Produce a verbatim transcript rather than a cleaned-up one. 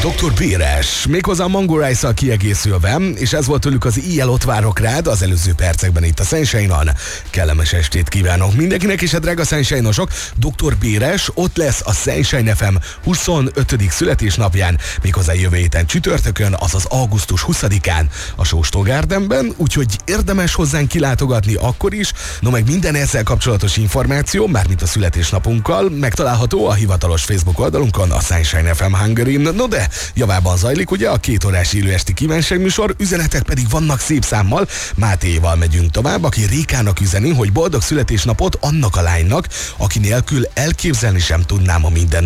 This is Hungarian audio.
doktor Béres, méghozzá a Mango Rice-szal kiegészülve, és ez volt tőlük az Éjjel ott várok rád az előző percekben itt a Sunshine-on. Kellemes estét kívánok mindenkinek, és a drága Sunshine-osok, doktor Béres ott lesz a Sunshine ef em huszonötödik születésnapján, méghozzá jövő héten csütörtökön, azaz augusztus huszadikán a Sóstó Gardenben, úgyhogy érdemes hozzánk kilátogatni akkor is. No, meg minden ezzel kapcsolatos információ, mármint a születésnapunkkal, megtalálható a hivatalos Facebook oldalunkon, a Sunshine ef em Hungary. No de, javában zajlik ugye a két órás élőesti kívánságműsor, üzenetek pedig vannak szép számmal. Mátéval megyünk tovább, aki Rékának üzeni, hogy boldog születésnapot annak a lánynak, aki nélkül elképzelni sem tudnám a minden